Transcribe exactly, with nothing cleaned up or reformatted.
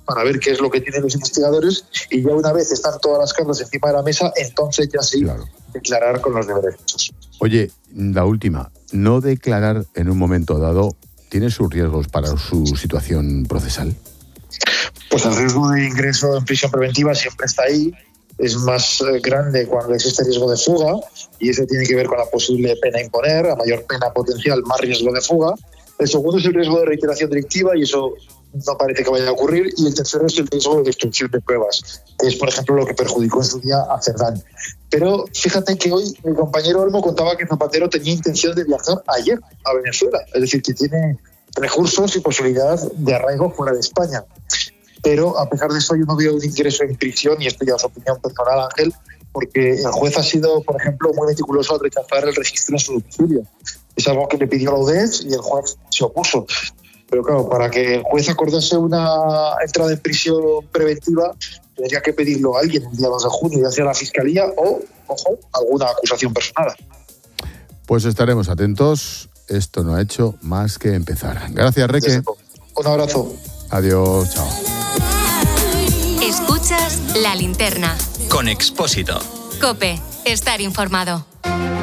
para ver qué es lo que tienen los investigadores, y ya una vez están todas las cartas encima de la mesa, entonces ya sí, claro, declarar con los deberes hechos. Oye, la última, no declarar en un momento dado tiene sus riesgos para su situación procesal. Pues el riesgo de ingreso en prisión preventiva siempre está ahí. Es más grande cuando existe riesgo de fuga, y eso tiene que ver con la posible pena a imponer. A mayor pena potencial, más riesgo de fuga. El segundo es el riesgo de reiteración delictiva, y eso no parece que vaya a ocurrir. Y el tercero es el riesgo de destrucción de pruebas, que es, por ejemplo, lo que perjudicó en su día a Cerdán. Pero fíjate que hoy mi compañero Olmo contaba que Zapatero tenía intención de viajar ayer a Venezuela. Es decir, que tiene recursos y posibilidad de arraigo fuera de España. Pero a pesar de eso yo no veo un ingreso en prisión, y esto ya es opinión personal, Ángel, porque el juez ha sido, por ejemplo, muy meticuloso al rechazar el registro en su domicilio. Es algo que le pidió la U D E S y el juez se opuso. Pero claro, para que el juez acordase una entrada en prisión preventiva, tendría que pedirlo a alguien el día dos de junio, ya sea la Fiscalía o, ojo, alguna acusación personal. Pues estaremos atentos. Esto no ha hecho más que empezar. Gracias, Reque. Un abrazo. Adiós, chao. Escuchas La Linterna. Con Expósito. COPE. Estar informado.